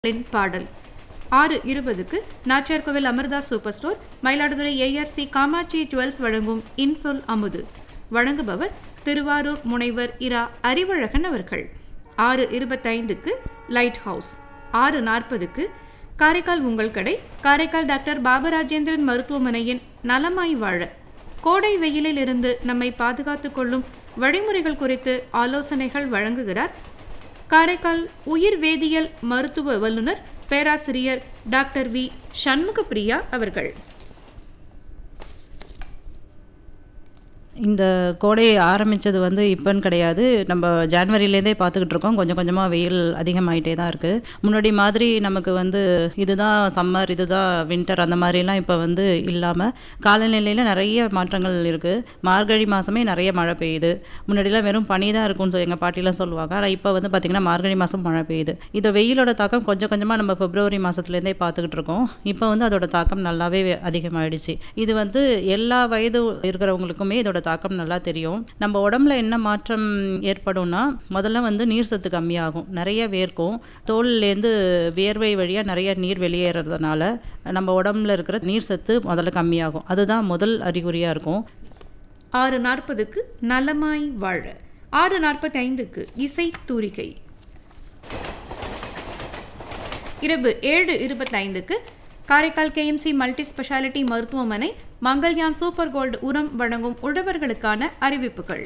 பாடல் 6:20க்கு Nachiyarkovil Amrita super store, Mayiladuthurai ARC Kamakshi jewels வழங்கும் இன்சொல் அமுது. வழங்குபவர் திருவாரூர் முனைவர் இரா அறிவழகன் அவர்கள். 6:25க்கு லைட் ஹவுஸ். 6:40க்கு காரைக்கால் உங்கள் கடை, காரைக்கால் டாக்டர் பாபராஜேந்திரன் மருத்துவமனையின் நலமாய் வாழ கோடை வெயிலில் இருந்து நம்மை பாதுகாத்துக் கொள்ளும் வழிமுறைகள் குறித்து ஆலோசனைகள் வழங்குகிறார் காரைக்கால் உயிர் வேதியியல் மருத்துவ வல்லுநர் பேராசிரியர் டாக்டர் வி சண்முகப்பிரியா அவர்கள். இந்த கோடை ஆரம்பித்தது இப்போன்னு கிடையாது. நம்ம ஜான்வரிலேருந்தே பார்த்துக்கிட்டு இருக்கோம். கொஞ்சம் கொஞ்சமாக வெயில் அதிகமாகிட்டே தான் இருக்குது. முன்னாடி மாதிரி நமக்கு இதுதான் சம்மர், இதுதான் வின்டர் அந்த மாதிரிலாம் இப்போ இல்லாமல் காலநிலையில் நிறைய மாற்றங்கள் இருக்குது. மார்கழி மாதமே நிறைய மழை பெய்யுது. முன்னாடிலாம் வெறும் பனி தான் இருக்கும்னு எங்கள் பாட்டிலாம் சொல்லுவாங்க. ஆனால் இப்போ பார்த்திங்கன்னா மார்கழி மாதம் மழை பெய்யுது. இந்த வெயிலோட தாக்கம் கொஞ்சம் கொஞ்சமாக நம்ம பிப்ரவரி மாதத்துலேருந்தே பார்த்துக்கிட்டு இருக்கோம். இப்போ அதோட தாக்கம் நல்லாவே அதிகமாகிடுச்சு. இது எல்லா வயது இருக்கிறவங்களுக்குமே இதோட தாக்கம் நல்லா தெரியும். நம்ம உடம்புல என்ன மாற்றம் ஏற்படும்னா, முதல்ல நீர் சத்து கம்மியாகும், நிறைய வேர்க்கும். தோல்லேருந்து வியர்வை வழியாக நிறைய நீர் வெளியேறதுனால நம்ம உடம்புல இருக்கிற நீர் சத்து முதல்ல கம்மியாகும். அதுதான் முதல் அறிகுறியாக இருக்கும். 6:40க்கு நலமாய் வாழ, 6:45க்கு இசை தூரிகை, இரவு 7:25க்கு காரைக்கால் கேஎம்சி மல்டி ஸ்பெஷாலிட்டி மருத்துவமனை மங்கள்யான் சூப்பர் கோல்டு உரம் வழங்கும் உழவர்களுக்கான அறிவிப்புகள்.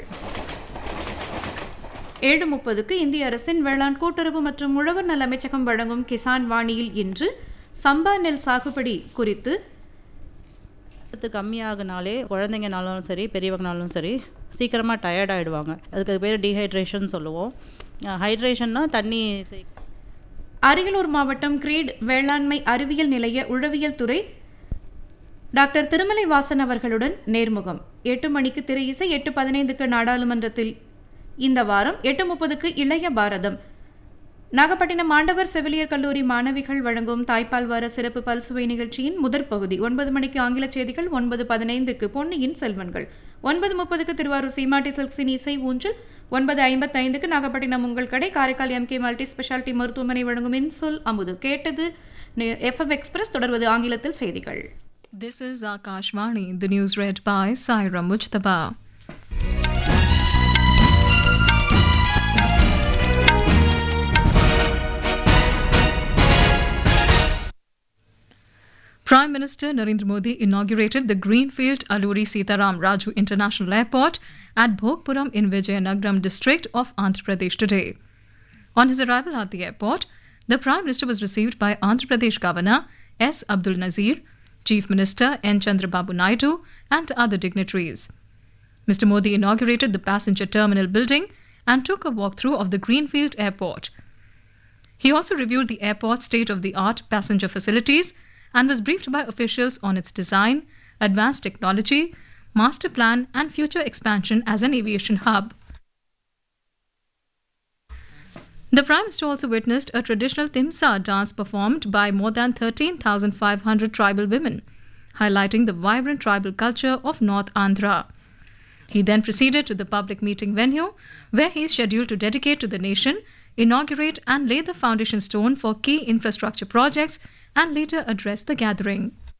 7:30க்கு இந்திய அரசின் வேளாண் கூட்டுறவு மற்றும் உழவர் நல அமைச்சகம் வழங்கும் கிசான் வாணியில் இன்று சம்பா நெல் சாகுபடி குறித்து. கம்மியாகனாலே குழந்தைங்கனாலும் சரி பெரியவங்கனாலும் சரி சீக்கிரமாக டயர்ட் ஆகிடுவாங்க. அதுக்கு பேர் டீஹைட்ரேஷன் சொல்லுவோம். ஹைட்ரேஷன்னா தண்ணி. அரியலூர் மாவட்டம் கிரீட் வேளாண்மை அறிவியல் நிலைய உழவியல் துறை டாக்டர் திருமலை வாசன் அவர்களுடன் நேர்முகம். 8 மணிக்கு திரை இசை, 8:15க்கு நாடாளுமன்றத்தில் இந்த வாரம், 8:30க்கு இளைய பாரதம் நாகப்பட்டினம் ஆண்டவர் செவிலியர் கல்லூரி மாணவிகள் வழங்கும் தாய்ப்பால் வார சிறப்பு பல்சுவை நிகழ்ச்சியின் முதற் பகுதி. 9 மணிக்கு ஆங்கில செய்திகள், 9:15க்கு பொன்னியின் செல்வன்கள், 9:30க்கு திருவாரூர் சீமாட்டி சில்க்ஸின் இசை ஊஞ்சல், 9:55க்கு நாகப்பட்டினம் உங்கள் கடை, காரைக்கால் எம்கே மல்டி ஸ்பெஷாலிட்டி மருத்துவமனை வழங்கும் இன்சொல் அமுது. கேட்டது எஃப்எம் எக்ஸ்பிரஸ். தொடர்வது ஆங்கிலத்தில் செய்திகள். This is Akashvani, the news read by Saira Mujtaba. Prime Minister Narendra Modi inaugurated the Greenfield Alluri Sitaram Raju International Airport at Bhogpuram in Vijayanagaram district of Andhra Pradesh today. On his arrival at the airport, the Prime Minister was received by Andhra Pradesh Governor S. Abdul Nazir, Chief Minister N. Chandrababu Naidu and other dignitaries. Mr. Modi inaugurated the passenger terminal building and took a walkthrough of the Greenfield Airport. He also reviewed the airport's state-of-the-art passenger facilities and was briefed by officials on its design, advanced technology, master plan and future expansion as an aviation hub. The Prime Minister also witnessed a traditional Timsa dance performed by more than 13,500 tribal women, highlighting the vibrant tribal culture of North Andhra. He then proceeded to the public meeting venue, where he is scheduled to dedicate to the nation, inaugurate and lay the foundation stone for key infrastructure projects, and later address the gathering.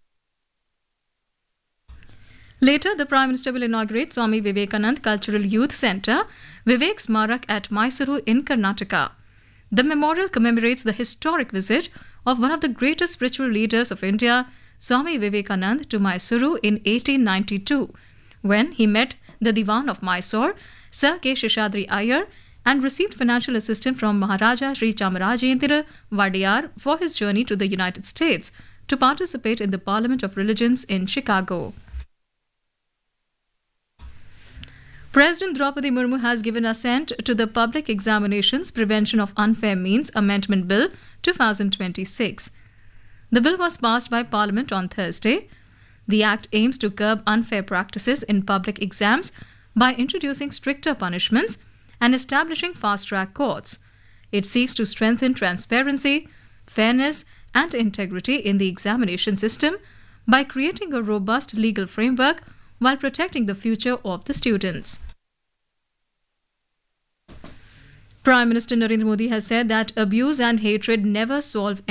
Later, the Prime Minister will inaugurate Swami Vivekanand Cultural Youth Centre, Vivek Smarak at Mysuru in Karnataka. The memorial commemorates the historic visit of one of the greatest spiritual leaders of India, Swami Vivekanand, to Mysuru in 1892, when he met the Diwan of Mysore, Sir K. Sheshadri Iyer, and received financial assistance from Maharaja Sri Chamarajendra Vadiyar for his journey to the United States to participate in the Parliament of Religions in Chicago. President Draupadi Murmu has given assent to the Public Examinations Prevention of Unfair Means Amendment Bill 2026. The bill was passed by Parliament on Thursday. The act aims to curb unfair practices in public exams by introducing stricter punishments and establishing fast-track courts. It seeks to strengthen transparency, fairness, and integrity in the examination system by creating a robust legal framework while protecting the future of the students. Prime Minister Narendra Modi has said that abuse and hatred never solve